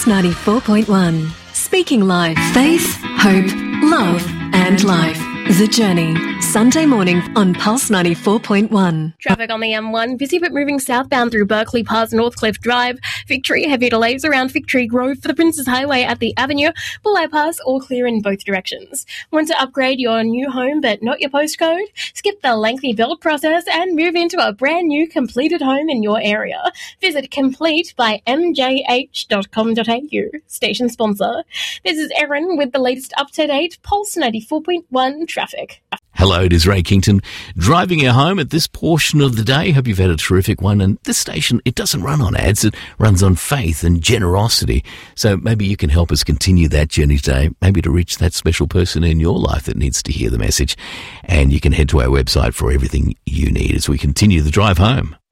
Pulse 94.1. Speaking life. Faith, hope, love and life. The Journey. Sunday morning on Pulse 94.1. Traffic on the M1, busy but moving southbound through Berkeley past Northcliffe Drive. Victory, heavy delays around Victory Grove for the Princes Highway at the Avenue. Bulleye Pass, all clear in both directions. Want to upgrade your new home but not your postcode? Skip the lengthy build process and move into a brand new completed home in your area. Visit completebymjh.com.au. Station sponsor. This is Erin with the latest up-to-date Pulse 94.1 traffic. Hello, it is Ray Kington, driving you home at this portion of the day. Hope you've had a terrific one. And this station, it doesn't run on ads. It runs on faith and generosity. So maybe you can help us continue that journey today, maybe to reach that special person in your life that needs to hear the message. And you can head to our website for everything you need as we continue the drive home.